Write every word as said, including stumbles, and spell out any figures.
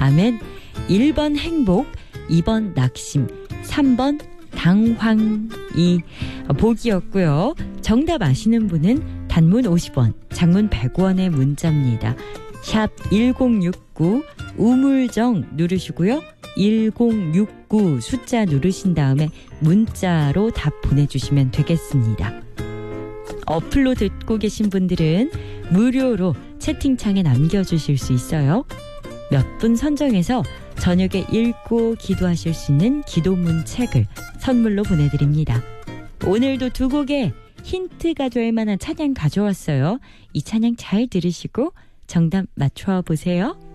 아멘. 일 번 행복, 이 번 낙심, 삼 번 당황이 복이었고요. 정답 아시는 분은 단문 오십 원, 장문 백 원의 문자입니다. 샵 일공육구 우물정 누르시고요. 일공육구 숫자 누르신 다음에 문자로 답 보내주시면 되겠습니다. 어플로 듣고 계신 분들은 무료로 채팅창에 남겨주실 수 있어요. 몇 분 선정해서 저녁에 읽고 기도하실 수 있는 기도문 책을 선물로 보내드립니다. 오늘도 두 곡의 힌트가 될 만한 찬양 가져왔어요. 이 찬양 잘 들으시고 정답 맞춰보세요.